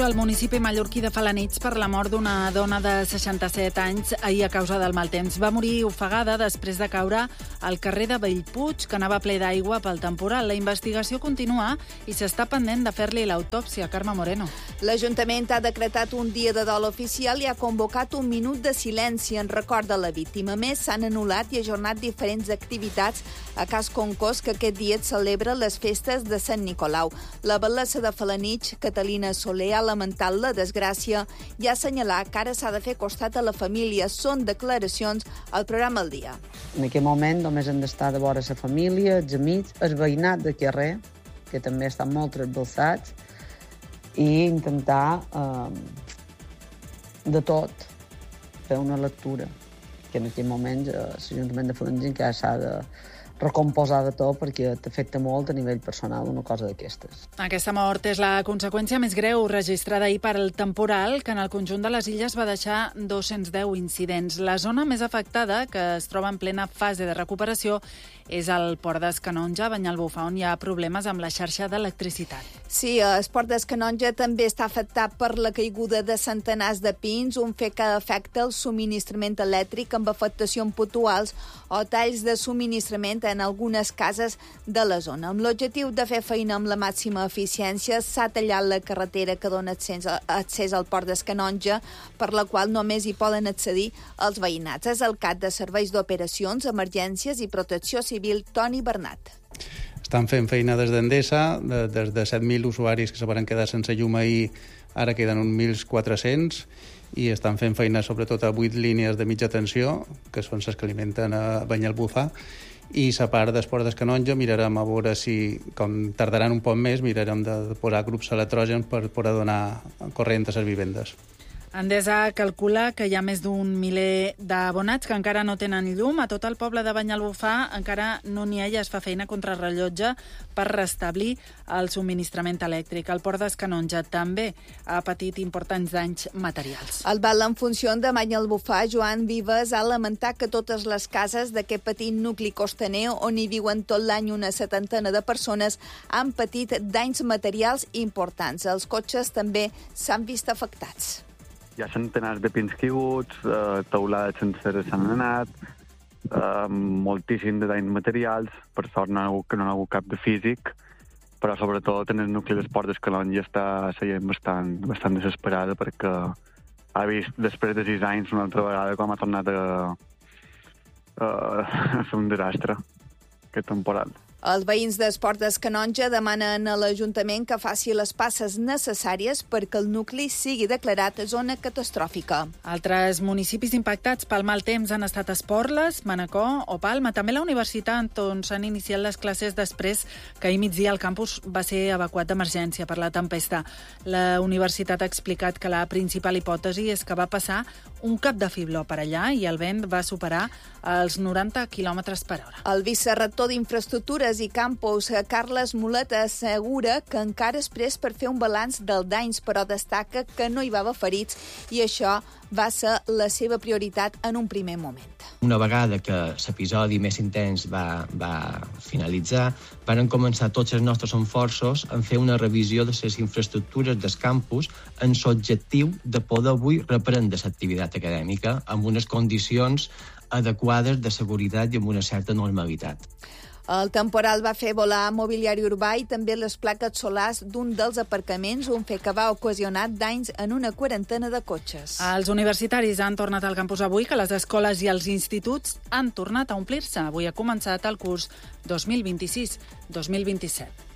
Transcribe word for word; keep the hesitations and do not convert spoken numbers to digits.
Al municipi mallorquí de Felanitx per la mort d'una dona de seixanta-set anys ahir a causa del mal temps. Va morir ofegada després de caure al carrer de Bellpuig, que anava ple d'aigua pel temporal. La investigació continua i s'està pendent de fer-li l'autòpsia. Carme Moreno. L'Ajuntament ha decretat un dia de dol oficial i ha convocat un minut de silenci en record de la víctima. A més, s'han anul·lat i ajornat diferents activitats a Cas Concours, que aquest dia celebra les festes de Sant Nicolau. La batllessa de Felanitx, Catalina Soler, ha lamentat la desgràcia i ha assenyalat que ara s'ha de fer costat a la família. Són declaracions al programa El Dia. En aquest moment només hem d'estar de vora la família, els amics, el veïnat de carrer, que també estan molt trasbalsats, i intentar eh, de tot fer una lectura, que en aquest moment eh, l'Ajuntament de Felanitx encara s'ha de recomposar de tot perquè t'afecta molt a nivell personal una cosa d'aquestes. Aquesta mort és la conseqüència més greu registrada ahir per al temporal, que en el conjunt de les illes va deixar dos-cents deu incidents. La zona més afectada, que es troba en plena fase de recuperació, és el Port d'Escanonja, a Banyalbufar, on hi ha problemes amb la xarxa d'electricitat. Sí, el Port d'Escanonja també està afectat per la caiguda de centenars de pins, un fet que afecta el subministrament elèctric amb afectacions puntuals o talls de subministrament en algunes cases de la zona. Amb l'objectiu de fer feina amb la màxima eficiència, s'ha tallat la carretera que dona accés al Port d'Escanonja, per la qual només hi poden accedir els veïnats. És el cap de Serveis d'Operacions, Emergències i Protecció Civil, Toni Bernat. Estan fent feina des d'Endesa, de, des de set mil usuaris que se van quedar sense llum ahir, ara queden uns mil quatre-cents, i estan fent feina sobretot a vuit línies de mitja tensió, que són les que alimenten a Banyalbufar, i la part del Port d'Escanonja mirarem a veure si, com tardaran un poc més, mirarem de posar grups electrògens per poder donar corrent a les vivendes. Endesa calcula que hi ha més d'un miler d'abonats que encara no tenen llum. A tot el poble de Banyalbufar encara no n'hi ha i es fa feina contra rellotge per restablir el subministrament elèctric. El Port d'Escanonja també ha patit importants danys materials. El batlle en funció de Banyalbufar, Joan Vives, ha lamentat que totes les cases d'aquest petit nucli costaner, on hi viuen tot l'any una setantena de persones, han patit danys materials importants. Els cotxes també s'han vist afectats. Hi ha centenars de pins caiguts, eh, teulades senceres s'han anat, eh, moltíssim de danys materials. Per sort no ha hagut, que no ha hagut cap de físic, però sobretot en el nucli del Port d'Escanonja està la gent bastant, bastant desesperada perquè ha vist després de sis anys una altra vegada com ha tornat a, a, a fer un desastre aquest temporal. Els veïns del Port d'Escanonja demanen a l'Ajuntament que faci les passes necessàries perquè el nucli sigui declarat zona catastròfica. Altres municipis impactats pel mal temps han estat Esporles, Manacor o Palma. També la universitat, on s'han iniciat les classes després que ahir migdia el campus va ser evacuat d'emergència per la tempesta. La universitat ha explicat que la principal hipòtesi és que va passar un cap de fibló per allà i el vent va superar els noranta quilòmetres per hora. El vicerector d'Infraestructures i Campus, Carles Mulet, assegura que encara és pres per fer un balanç dels danys, però destaca que no hi va haver ferits i això va ser la seva prioritat en un primer moment. Una vegada que l'episodi més intens va, va finalitzar, van començar tots els nostres esforços en fer una revisió de les infraestructures del campus en l'objectiu de poder avui reprendre l'activitat acadèmica amb unes condicions adequades de seguretat i amb una certa normalitat. El temporal va fer volar mobiliari urbà i també les plaques solars d'un dels aparcaments, un fet que va ocasionar danys en una quarantena de cotxes. Els universitaris han tornat al campus avui, que les escoles i els instituts han tornat a omplir-se. Avui ha començat el curs dos mil vint-i-sis dos mil vint-i-set.